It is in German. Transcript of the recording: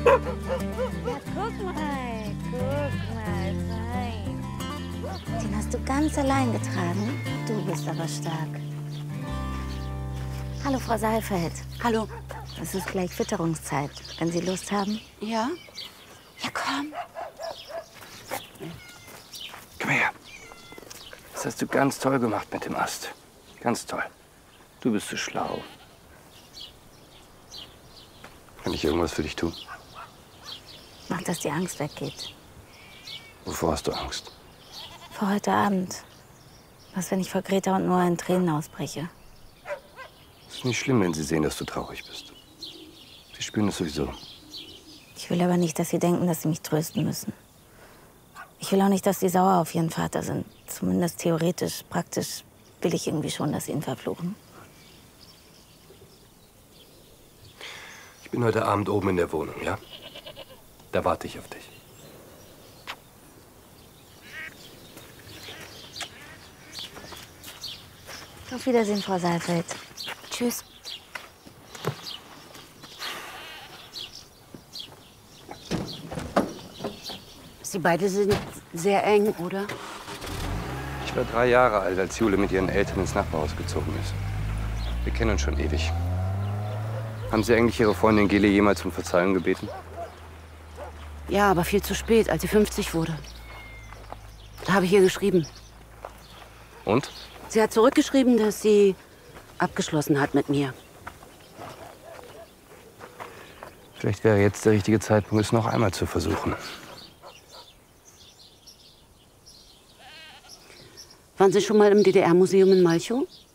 guck mal, fein. Den hast du ganz allein getragen. Du bist aber stark. Hallo, Frau Saalfeld. Hallo. Es ist gleich Fütterungszeit. Wenn Sie Lust haben. Ja? Ja, komm. Komm her. Das hast du ganz toll gemacht mit dem Ast. Ganz toll. Du bist so schlau. Kann ich irgendwas für dich tun? Mach, dass die Angst weggeht. Wovor hast du Angst? Vor heute Abend. Was, wenn ich vor Greta und Noah in Tränen ausbreche? Ist nicht schlimm, wenn sie sehen, dass du traurig bist. Sie spüren es sowieso. Ich will aber nicht, dass sie denken, dass sie mich trösten müssen. Ich will auch nicht, dass sie sauer auf ihren Vater sind. Zumindest theoretisch, praktisch will ich irgendwie schon, dass sie ihn verfluchen. Ich bin heute Abend oben in der Wohnung, ja? Da warte ich auf dich. Auf Wiedersehen, Frau Saalfeld. Tschüss. Sie beide sind sehr eng, oder? Ich war 3 Jahre alt, als Jule mit ihren Eltern ins Nachbarhaus gezogen ist. Wir kennen uns schon ewig. Haben Sie eigentlich Ihre Freundin Gele jemals um Verzeihung gebeten? Ja, aber viel zu spät, als sie 50 wurde. Da habe ich ihr geschrieben. Und? Sie hat zurückgeschrieben, dass sie abgeschlossen hat mit mir. Vielleicht wäre jetzt der richtige Zeitpunkt, es noch einmal zu versuchen. Waren Sie schon mal im DDR-Museum in Malchow?